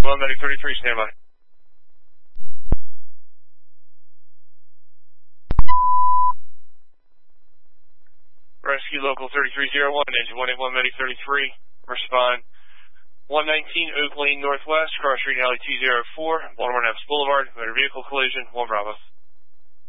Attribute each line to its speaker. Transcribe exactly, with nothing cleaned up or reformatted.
Speaker 1: One Medic thirty-three, stand by. Rescue Local thirty-three oh one, engine one eighty-one Medic thirty-three, respond one nineteen Oak Lane Northwest, cross street alley two oh four, Baltimore Naps Boulevard, motor vehicle collision, one Bravo.